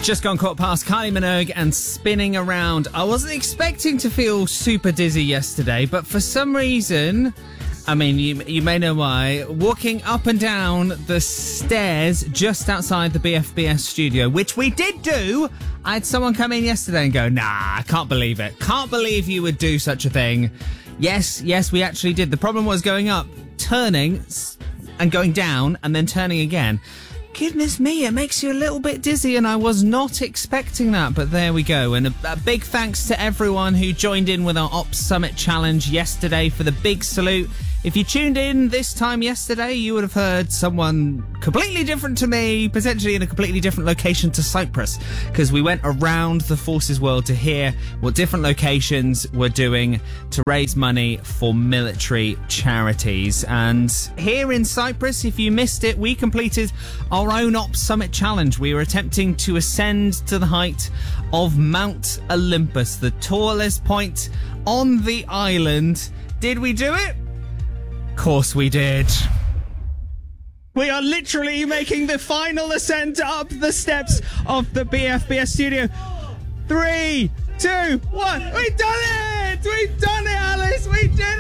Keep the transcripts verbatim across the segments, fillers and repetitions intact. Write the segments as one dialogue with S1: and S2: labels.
S1: Just gone quarter past, Kylie Minogue and Spinning Around. I wasn't expecting to feel super dizzy yesterday, but for some reason, I mean, you, you may know why, walking up and down the stairs just outside the B F B S studio, which we did do, I had someone come in yesterday and go, nah, I can't believe it. Can't believe you would do such a thing. Yes, yes, we actually did. The problem was going up, turning and going down and then turning again. Goodness me, it makes you a little bit dizzy, and I was not expecting that, but there we go. And a, a big thanks to everyone who joined in with our Ops Summit Challenge yesterday for the big salute. If you tuned in this time yesterday, you would have heard someone completely different to me, potentially in a completely different location to Cyprus, because we went around the Forces world to hear what different locations were doing to raise money for military charities. And here in Cyprus, if you missed it, we completed our own Ops Summit Challenge. We were attempting to ascend to the height of Mount Olympus, the tallest point on the island. Did we do it? Of course we did. We are literally making the final ascent up the steps of the B F B S studio. Three, two, one. We've done it! We've done it, Alice! We did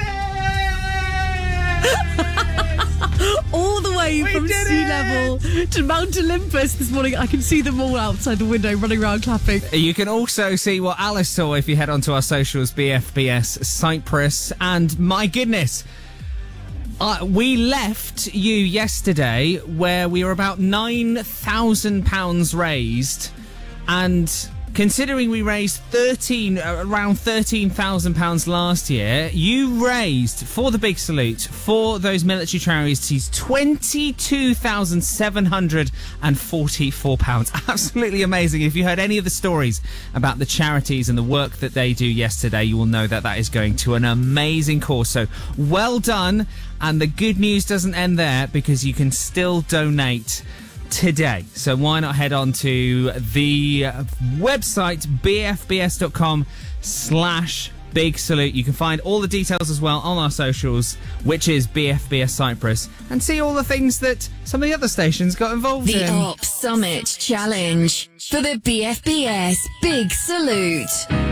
S1: it!
S2: All the way
S1: We
S2: from
S1: did
S2: sea
S1: it!
S2: level to Mount Olympus this morning. I can see them all outside the window running around clapping.
S1: You can also see what Alice saw if you head onto our socials, B F B S Cyprus. And my goodness, Uh, we left you yesterday where we were about nine thousand pounds raised, and considering we raised thirteen, uh, around thirteen thousand pounds last year, you raised, for the big salute, for those military charities, twenty-two thousand seven hundred forty-four pounds. Absolutely amazing. If you heard any of the stories about the charities and the work that they do yesterday, you will know that that is going to an amazing cause. So well done. And the good news doesn't end there, because you can still donate today. So why not head on to the website bfbs.com slash big salute. You can find all the details as well on our socials, which is B F B S Cyprus, and see all the things that some of the other stations got involved
S3: The
S1: in.
S3: Ops Summit Challenge for the B F B S Big Salute.